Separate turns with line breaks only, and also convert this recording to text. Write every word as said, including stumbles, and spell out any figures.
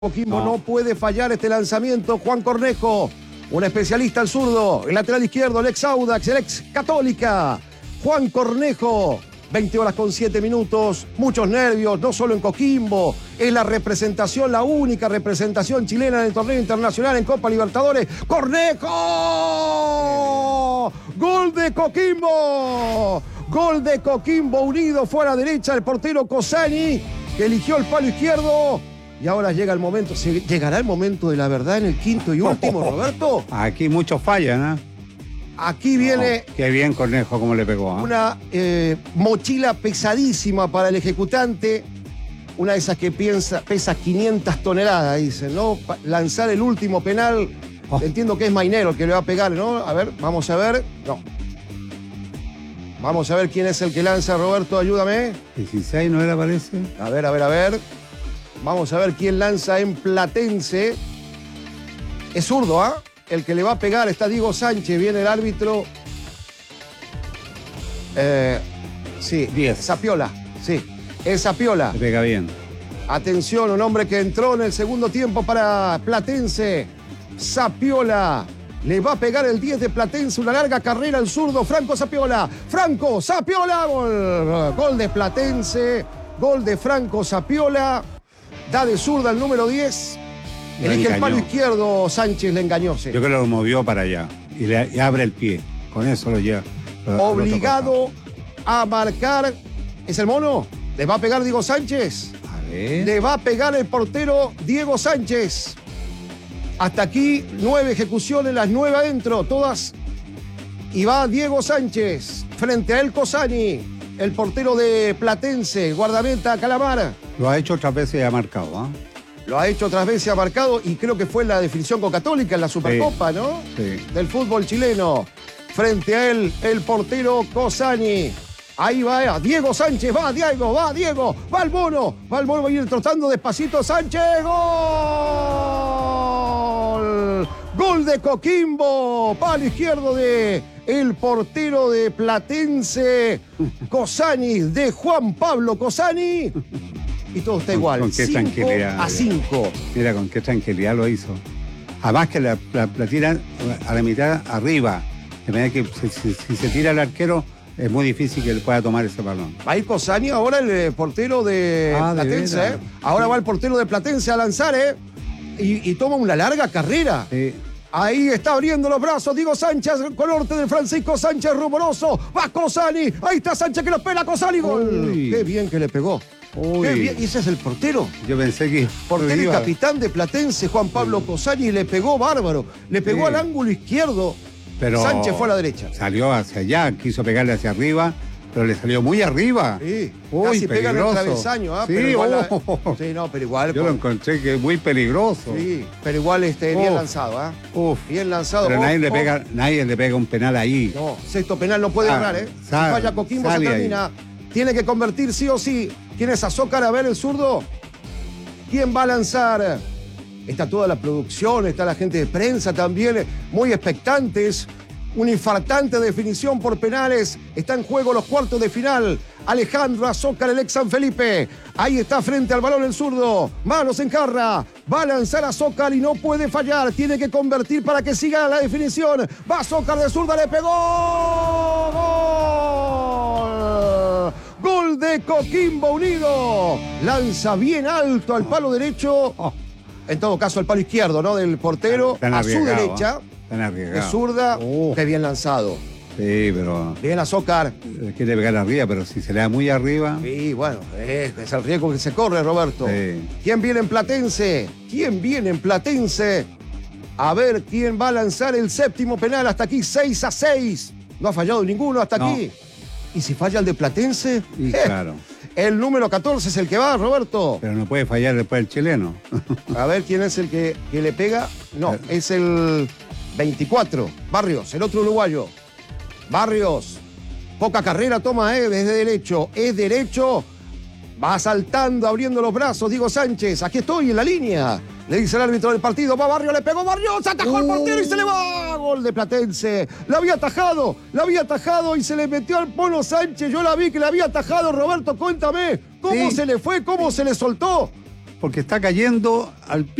Coquimbo
No.
no puede fallar este lanzamiento. Juan Cornejo, un especialista al zurdo, el lateral izquierdo, el ex Audax, el ex Católica. Juan Cornejo, veinte horas con siete minutos, muchos nervios, no solo en Coquimbo, es la representación, la única representación chilena en el torneo internacional en Copa Libertadores. ¡Cornejo! ¡Gol de Coquimbo! Gol de Coquimbo Unido, fue a la derecha el portero Cossani, que eligió el palo izquierdo. Y ahora llega el momento, ¿llegará el momento de la verdad en el quinto y último, Roberto?
Aquí muchos fallan, ¿eh?
Aquí viene
No, qué bien Cornejo cómo le pegó, ¿eh?
una eh, mochila pesadísima para el ejecutante, una de esas que piensa, pesa quinientas toneladas, dicen, ¿no? Pa- lanzar el último penal,
Oh.
entiendo que es Mainero el que le va a pegar, ¿no? A ver, vamos a ver, no. Vamos a ver quién es el que lanza, Roberto, ayúdame.
dieciséis, ¿no era, parece?
A ver, a ver, a ver. Vamos a ver quién lanza en Platense. Es zurdo, ¿ah? El que le va a pegar está Diego Sánchez. Viene el árbitro. Eh, sí,
diez.
Zapiola. Sí, es Zapiola.
Le pega bien.
Atención, un hombre que entró en el segundo tiempo para Platense. Zapiola. Le va a pegar el diez de Platense. Una larga carrera el zurdo. Franco Zapiola. Franco Zapiola. Gol. Gol de Platense. Gol de Franco Zapiola. Da de zurda el número diez.
Lo
Elige el
engañó.
palo izquierdo. Sánchez le engañó. Sí.
Yo creo que lo movió para allá y le y abre el pie. Con eso lo lleva. lo- lo
Obligado a marcar. ¿Es el mono? ¿Le va a pegar Diego Sánchez?
toca. A ver.
Le va a pegar el portero Diego Sánchez. Hasta aquí, nueve ejecuciones, las nueve adentro, todas. Y va Diego Sánchez frente a El Cossani, el portero de Platense, guardameta Calamar.
Lo ha hecho otras veces y ha marcado, ¿ah?
Lo ha hecho otras veces, ha marcado, y creo que fue en la definición con Católica, en la Supercopa, ¿no?
Sí.
Del fútbol chileno. Frente a él, el portero Cossani. Ahí va Diego Sánchez, va Diego, va Diego, va el mono, va el mono, va a ir trotando despacito Sánchez, ¡gol! Gol de Coquimbo, palo izquierdo de el portero de Platense, Cossani, de Juan Pablo Cossani. Y todo está
Con-
igual,
con qué
cinco
tranquilidad.
a cinco.
Mira con qué tranquilidad lo hizo. Además que la, la, la tira a la mitad arriba. De manera que si, si- si se tira el arquero, es muy difícil que él pueda tomar ese balón.
Va a ir Cossani ahora, el eh, portero de
Ah, de
Platense,
veras.
¿eh? Ahora va el portero de Platense a lanzar, ¿eh? Y, y toma una larga carrera.
Sí.
Ahí está abriendo los brazos Diego Sánchez, con norte de Francisco Sánchez rumoroso. Va Cossani. Ahí está Sánchez que lo pela. Cossani. Gol.
Uy.
Qué bien que le pegó.
Uy.
Qué bien. Y ese es el portero.
Yo pensé que...
Portero y
iba-
capitán de Platense, Juan Pablo Cossani. Y le pegó bárbaro. Le pegó
Sí.
al ángulo izquierdo.
Pero
Sánchez fue a la derecha.
Salió hacia allá, quiso pegarle hacia arriba, pero le salió muy arriba.
Sí,
Uy,
casi pega en el
peligroso.
travesaño, ¿ah?
Sí,
pero igual, la-
oh.
sí, no, pero igual.
Yo
por-
lo encontré que es muy peligroso.
Sí, pero igual este, bien
Uf.
lanzado, ¿ah?
Uf.
Bien lanzado.
Pero
Oh,
nadie, le
oh.
pega, nadie le pega un penal ahí.
No, sexto penal no puede
Ah,
errar, ¿eh? Si
sal-
falla Coquimbo se
sale ahí.
termina. Tiene que convertir sí o sí. ¿Quién es Azócar? A ver, el zurdo. ¿Quién va a lanzar? Está toda la producción, está la gente de prensa también, muy expectantes. Una infartante definición por penales. Está en juego los cuartos de final. Alejandro Azócar, el ex San Felipe. Ahí está frente al balón el zurdo. Manos en jarra. Va a lanzar Azócar y no puede fallar. Tiene que convertir para que siga la definición. Va Azócar de zurda, le pegó. ¡Gol! Gol de Coquimbo Unido. Lanza bien alto al palo derecho.
Oh,
En todo caso, al palo izquierdo, ¿no? Del portero.
Están
A su
arriesgados,
derecha.
¿eh? Están arriesgados.
De zurda,
Uh,
qué bien lanzado.
sí, pero
Bien Azócar.
le quiere pegar arriba, pero si se le da muy arriba.
Y bueno, es, es el riesgo que se corre, Roberto.
Sí.
¿Quién viene en Platense? ¿Quién viene en Platense? A ver quién va a lanzar el séptimo penal. Hasta aquí, seis a seis. No ha fallado ninguno hasta
No.
aquí. ¿Y si falla el de Platense?
Y
Eh,
claro.
El número catorce es el que va, Roberto.
Pero no puede fallar después el chileno.
A ver quién es el que, que le pega. No, es el veinticuatro. Barrios, el otro uruguayo. Barrios. Poca carrera toma, eh, desde derecho. Es derecho. Va saltando, abriendo los brazos, Diego Sánchez. Aquí estoy en la línea. Le dice el árbitro del partido, va Barrio, le pegó Barrio, se atajó al portero y se le va. Gol de Platense. La había atajado, la había atajado y se le metió al Pono Sánchez. Yo la vi que la había atajado, Roberto, cuéntame. ¿Cómo
Sí.
se le fue? ¿Cómo se le soltó?
porque está cayendo al